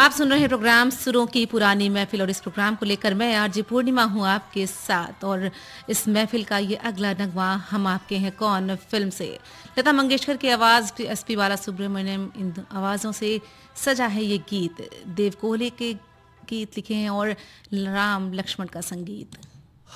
आप सुन रहे हैं प्रोग्राम सुरों की पुरानी महफिल और इस प्रोग्राम को लेकर मैं आरजे पूर्णिमा हूँ आपके साथ। और इस महफिल का ये अगला नगमा हम आपके हैं कौन फिल्म से लता मंगेशकर की आवाज़, एसपी बालासुब्रमण्यम, इन आवाज़ों से सजा है ये गीत। देव कोहली के गीत लिखे हैं और राम लक्ष्मण का संगीत।